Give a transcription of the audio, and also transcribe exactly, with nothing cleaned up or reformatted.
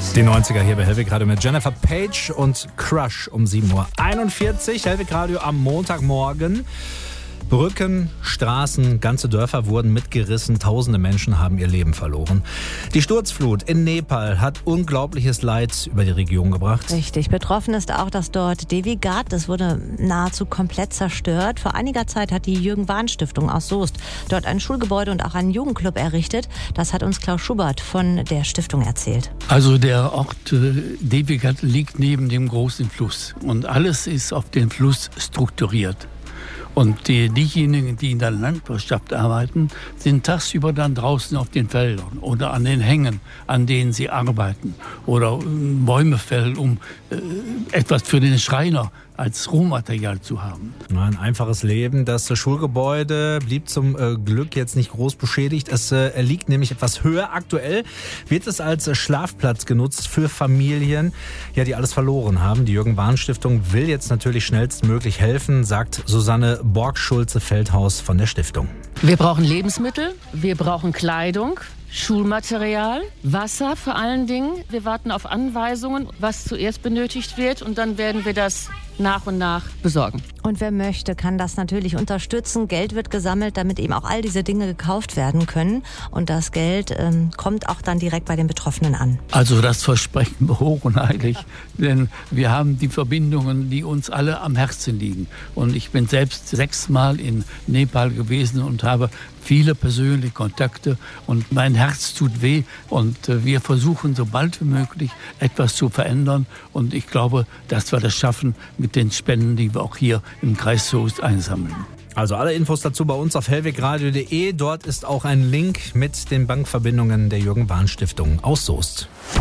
Die neunziger hier bei Hellwig Radio mit Jennifer Page und Crush um sieben Uhr einundvierzig. Hellwig Radio am Montagmorgen. Brücken, Straßen, ganze Dörfer wurden mitgerissen. Tausende Menschen haben ihr Leben verloren. Die Sturzflut in Nepal hat unglaubliches Leid über die Region gebracht. Richtig. Betroffen ist auch das dort Devi Ghat. Das wurde nahezu komplett zerstört. Vor einiger Zeit hat die Jürgen-Wahn-Stiftung aus Soest dort ein Schulgebäude und auch einen Jugendclub errichtet. Das hat uns Klaus Schubert von der Stiftung erzählt. Also der Ort äh, Devi Ghat liegt neben dem großen Fluss. Und alles ist auf den Fluss strukturiert. Und die, diejenigen, die in der Landwirtschaft arbeiten, sind tagsüber dann draußen auf den Feldern oder an den Hängen, an denen sie arbeiten. Oder äh, Bäume fällen, um äh, etwas für den Schreiner als Rohmaterial zu haben. Ein einfaches Leben. Das Schulgebäude blieb zum äh, Glück jetzt nicht groß beschädigt. Es äh, liegt nämlich etwas höher. Aktuell wird es als äh, Schlafplatz genutzt für Familien, ja, die alles verloren haben. Die Jürgen-Wahn-Stiftung will jetzt natürlich schnellstmöglich helfen, sagt Susanne Borg-Schulze-Feldhaus von der Stiftung. Wir brauchen Lebensmittel, wir brauchen Kleidung, Schulmaterial, Wasser vor allen Dingen. Wir warten auf Anweisungen, was zuerst benötigt wird, und dann werden wir das nach und nach besorgen. Und wer möchte, kann das natürlich unterstützen. Geld wird gesammelt, damit eben auch all diese Dinge gekauft werden können. Und das Geld ähm, kommt auch dann direkt bei den Betroffenen an. Also das versprechen wir hoch und heilig, denn wir haben die Verbindungen, die uns alle am Herzen liegen. Und ich bin selbst sechsmal in Nepal gewesen und habe viele persönliche Kontakte und mein Herz tut weh und wir versuchen so bald wie möglich etwas zu verändern und ich glaube, dass wir das schaffen mit den Spenden, die wir auch hier im Kreis Soest einsammeln. Also alle Infos dazu bei uns auf hellwegradio punkt de. Dort ist auch ein Link mit den Bankverbindungen der Jürgen-Wahn-Stiftung aus Soest.